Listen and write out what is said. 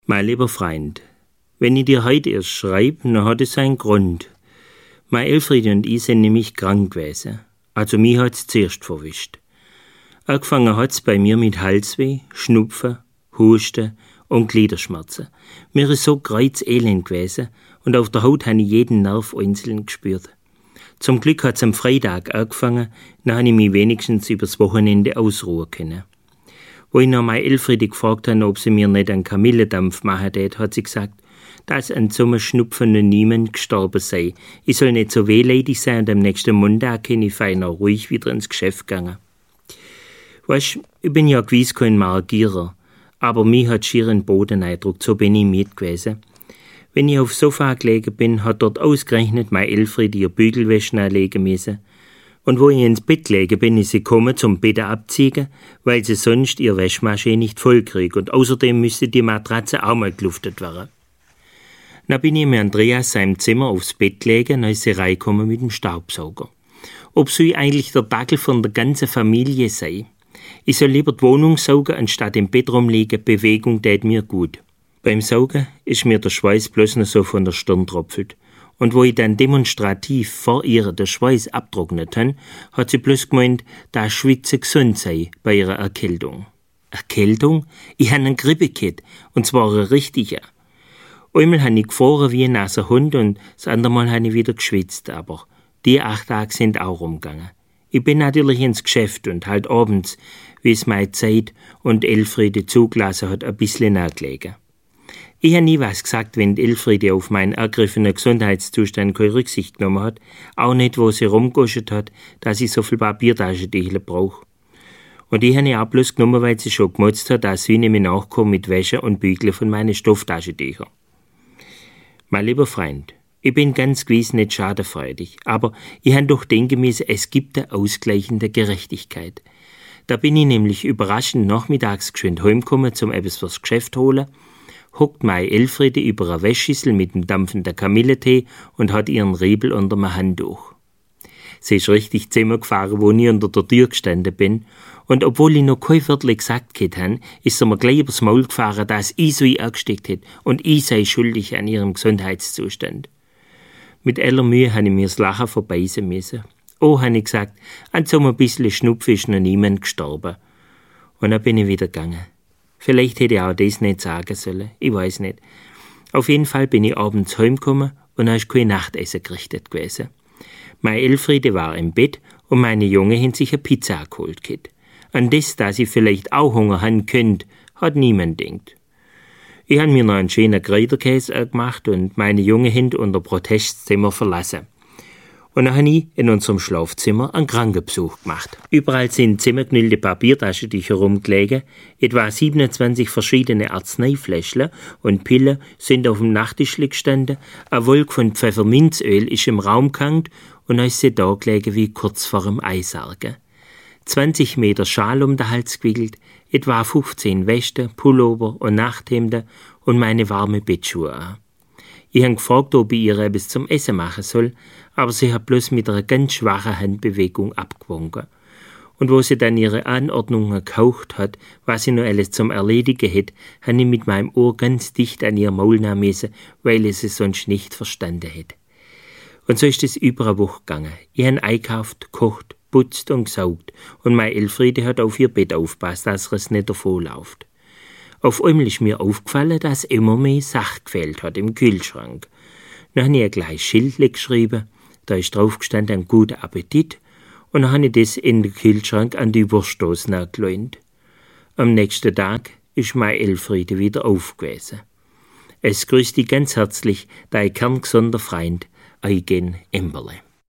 Mein lieber Freund, wenn ich dir heute erst schreibe, dann hat es einen Grund. Mein Elfriede und ich sind nämlich krank gewesen. Also mich hat's zuerst verwischt. Angefangen hat's bei mir mit Halsweh, Schnupfen, Husten und Gliederschmerzen. Mir ist so kreuzelend gewesen und auf der Haut habe ich jeden Nerv einzeln gespürt. Zum Glück hat's am Freitag angefangen, dann habe ich mich wenigstens übers Wochenende ausruhen können. Wo ich noch meine Elfriede gefragt habe, ob sie mir nicht einen Kamillendampf machen tät, hat sie gesagt, dass an so einem Schnupfen noch niemand gestorben sei. Ich soll nicht so wehleidig sein und am nächsten Montag kann ich feiner ruhig wieder ins Geschäft gegangen. Weisst, ich bin ja gewiss kein Margierer, aber mich hat schier einen Boden eindruckt, so bin ich mit gewesen. Wenn ich aufs Sofa gelegen bin, hat dort ausgerechnet meine Elfriede ihr Bügelwäsche anlegen müssen. Und wo ich ins Bett gelegen bin, ist sie gekommen zum Bett abziehen, weil sie sonst ihre Wäschmaschine nicht voll kriegt und außerdem müsste die Matratze auch mal geluftet werden. Dann bin ich mit Andreas seinem Zimmer aufs Bett gelegen, dann ist sie reingekommen mit dem Staubsauger. Ob sie eigentlich der Dackel von der ganzen Familie sei. Ich soll lieber die Wohnung saugen, anstatt im Bett rumliegen, Bewegung tät mir gut. Beim Saugen ist mir der Schweiß bloß noch so von der Stirn tropfelt. Und wo ich dann demonstrativ vor ihr den Schweiß abtrocknet habe, hat sie bloß gemeint, dass Schwitzen gesund sei bei ihrer Erkältung. Erkältung? Ich habe einen Grippe gehabt, und zwar eine richtige. Einmal habe ich gefroren wie ein nasser Hund und das andere Mal habe ich wieder geschwitzt, aber die 8 Tage sind auch rumgegangen. Ich bin natürlich ins Geschäft und halt abends, wie es meine Zeit und Elfriede zugelassen hat, ein bisschen nachgelegen. Ich habe nie was gesagt, wenn Elfriede auf meinen ergriffenen Gesundheitszustand keine Rücksicht genommen hat, auch nicht, wo sie rumgeguschet hat, dass ich so viel Papiertaschentücher brauche. Und ich habe ja auch bloß genommen, weil sie schon gemotzt hat, dass sie nicht mehr nachkommen mit Wäsche und Bügeln von meinen Stofftaschentüchern. Mein lieber Freund, ich bin ganz gewiss nicht schadenfreudig, aber ich habe doch denken müssen, es gibt eine ausgleichende Gerechtigkeit. Da bin ich nämlich überraschend nachmittags geschwind heimgekommen, zum etwas fürs Geschäft holen, hockt meine Elfriede über eine Wäschschüssel mit dem dampfenden Kamillentee und hat ihren Riebel unter dem Handtuch. Sie ist richtig zusammengefahren, wo ich unter der Tür gestanden bin, und obwohl ich noch kein Viertel gesagt habe, ist sie mir gleich übers Maul gefahren, dass ich so angesteckt hätte und ich sei schuldig an ihrem Gesundheitszustand. Mit aller Mühe habe ich mir das Lachen verbeißen müssen. Oh, habe ich gesagt, an so einem bisschen Schnupfen ist noch niemand gestorben. Und dann bin ich wieder gegangen. Vielleicht hätte ich auch das nicht sagen sollen, ich weiß nicht. Auf jeden Fall bin ich abends heimgekommen und dann ist kein Nachtessen gerichtet gewesen. Meine Elfriede war im Bett und meine Junge haben sich eine Pizza geholt gehabt. An das, dass ich vielleicht auch Hunger haben könnte, hat niemand gedacht. Ich habe mir noch einen schönen Kräuterkäse gemacht und meine Junge haben unser Protestzimmer verlassen. Und dann habe ich in unserem Schlafzimmer einen Krankenbesuch gemacht. Überall sind zusammengeknüllte Papiertaschentücher rumgelegen, etwa 27 verschiedene Arzneifläschchen und Pillen sind auf dem Nachttischli gestanden, eine Wolke von Pfefferminzöl ist im Raum gehangen und dann ist sie da gelegen wie kurz vor dem Eisargen. 20 Meter Schal um den Hals gewickelt, etwa 15 Westen, Pullover und Nachthemden und meine warme Bettschuhe an. Ich habe gefragt, ob ich ihr etwas zum Essen machen soll, aber sie hat bloß mit einer ganz schwachen Handbewegung abgewunken. Und wo sie dann ihre Anordnungen gehaucht hat, was sie noch alles zum Erledigen hätte, habe ich mit meinem Ohr ganz dicht an ihr Maul nehmen müssen, weil ich es sonst nicht verstanden hätte. Und so ist es über eine Woche gegangen. Ich habe eingekauft, gekocht, putzt und gesaugt und meine Elfriede hat auf ihr Bett aufgepasst, dass es nicht davonläuft. Auf einmal ist mir aufgefallen, dass immer mehr Sache gefehlt hat im Kühlschrank. Dann habe ich ein kleines Schild geschrieben, da ist drauf gestanden, guten Appetit, und dann habe ich das in den Kühlschrank an die Wurstdose nachgelehnt. Am nächsten Tag ist meine Elfriede wieder aufgewesen. Es grüßt dich ganz herzlich, dein kerngesunder Freund, Eugen Emberle.